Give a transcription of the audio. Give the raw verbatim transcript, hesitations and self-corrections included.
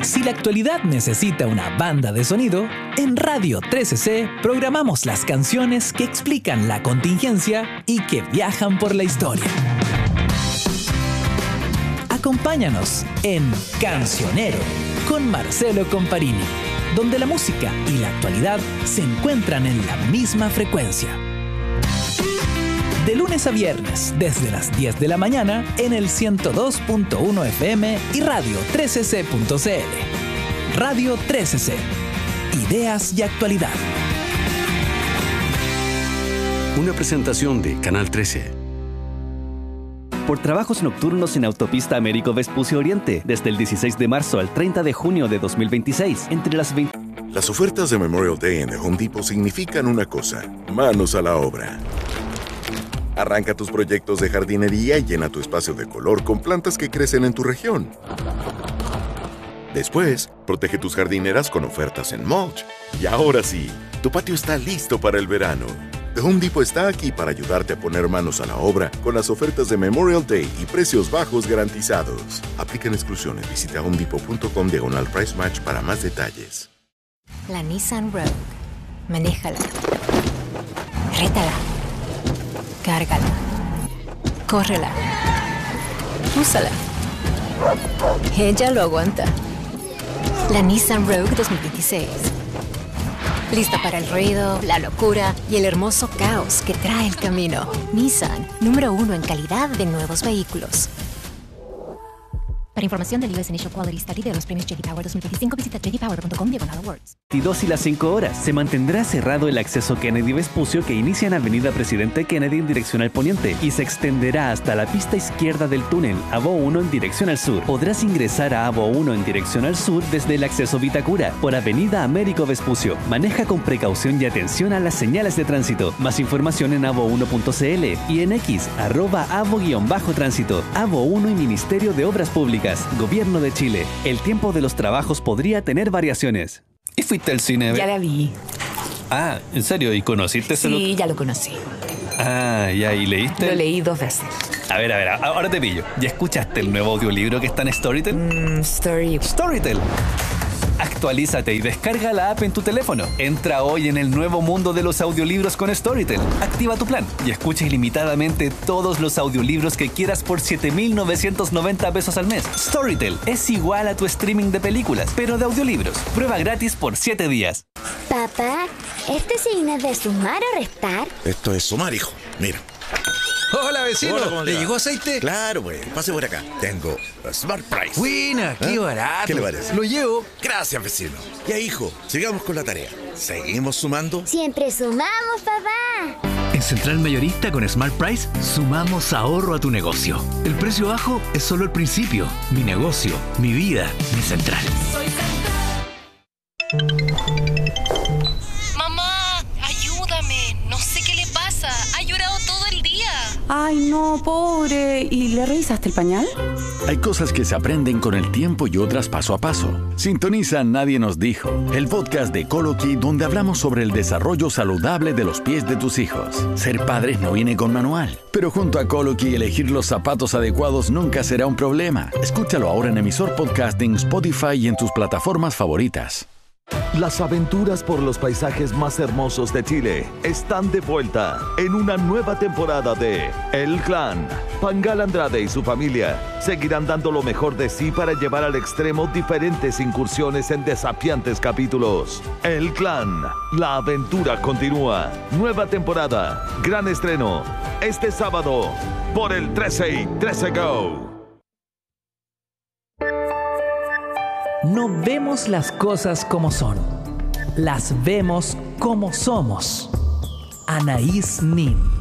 Si la actualidad necesita una banda de sonido, en Radio trece ce programamos las canciones que explican la contingencia y que viajan por la historia. Acompáñanos en Cancionero con Marcelo Comparini, donde la música y la actualidad se encuentran en la misma frecuencia. De lunes a viernes, desde las diez de la mañana, en el ciento dos punto uno F M y radio trece ce punto c l. Radio trece ce. Ideas y actualidad. Una presentación de Canal trece. Por trabajos nocturnos en Autopista Américo Vespucio Oriente, desde el dieciséis de marzo al treinta de junio de dos mil veintiséis, entre las veinte... Las ofertas de Memorial Day en The Home Depot significan una cosa: manos a la obra. Arranca tus proyectos de jardinería y llena tu espacio de color con plantas que crecen en tu región. Después, protege tus jardineras con ofertas en mulch. Y ahora sí, tu patio está listo para el verano. The Home Depot está aquí para ayudarte a poner manos a la obra con las ofertas de Memorial Day y precios bajos garantizados. Aplican exclusiones. Visita homedepot.com diagonal price match para más detalles. La Nissan Rogue. Manéjala. Rétala. Cárgala. Córrela. Úsala. Ella lo aguanta. La Nissan Rogue dos mil veintiséis. Lista para el ruido, la locura y el hermoso caos que trae el camino. Nissan, número uno en calidad de nuevos vehículos. Para información del U S Initial Quality Study de los premios J D Power dos mil veinticinco, visita j d power punto com diagonal awards. veintidós y las cinco horas. Se mantendrá cerrado el acceso Kennedy Vespucio que inicia en Avenida Presidente Kennedy en dirección al poniente y se extenderá hasta la pista izquierda del túnel, Avo uno en dirección al sur. Podrás ingresar a Avo uno en dirección al sur desde el acceso Vitacura por Avenida Américo Vespucio. Maneja con precaución y atención a las señales de tránsito. Más información en avo uno punto c l y en X, arroba avo-tránsito. Avo uno y Ministerio de Obras Públicas. Gobierno de Chile. El tiempo de los trabajos podría tener variaciones. ¿Y fuiste al cine? Ya la vi. Ah, ¿en serio? ¿Y conociste ese? Sí, ya lo conocí. Ah, ya, ¿y leíste? Lo leí dos veces. A ver, a ver, ahora te pillo. ¿Ya escuchaste el nuevo audiolibro que está en Storytel? Mm, story... Storytel. Actualízate y descarga la app en tu teléfono. Entra hoy en el nuevo mundo de los audiolibros con Storytel. Activa tu plan y escucha ilimitadamente todos los audiolibros que quieras por siete mil novecientos noventa pesos al mes. Storytel es igual a tu streaming de películas, pero de audiolibros. Prueba gratis por siete días. Papá, ¿este signo es de sumar o restar? Esto es sumar, hijo. Mira. Hola, vecino. Hola, ¿Le llegó aceite? Claro, güey. Pase por acá. Tengo Smart Price. Buena, qué ¿Eh? barato. ¿Qué le parece? Lo llevo. Gracias, vecino. Ya, hijo, sigamos con la tarea. ¿Seguimos sumando? Siempre sumamos, papá. En Central Mayorista con Smart Price sumamos ahorro a tu negocio. El precio bajo es solo el principio. Mi negocio, mi vida, mi Central. Soy Central. Mamá, ayúdame. No sé qué le pasa. Ha llorado todo el día. Ay, no, pobre. ¿Y le revisaste el pañal? Hay cosas que se aprenden con el tiempo y otras paso a paso. Sintoniza Nadie Nos Dijo, el podcast de Coloqui donde hablamos sobre el desarrollo saludable de los pies de tus hijos. Ser padres no viene con manual, pero junto a Coloqui elegir los zapatos adecuados nunca será un problema. Escúchalo ahora en emisor podcasting, Spotify y en tus plataformas favoritas. Las aventuras por los paisajes más hermosos de Chile están de vuelta en una nueva temporada de El Clan. Pangal Andrade y su familia seguirán dando lo mejor de sí para llevar al extremo diferentes incursiones en desafiantes capítulos. El Clan, la aventura continúa. Nueva temporada, gran estreno, este sábado por el trece y trece Go. No vemos las cosas como son, las vemos como somos. Anaís Nin.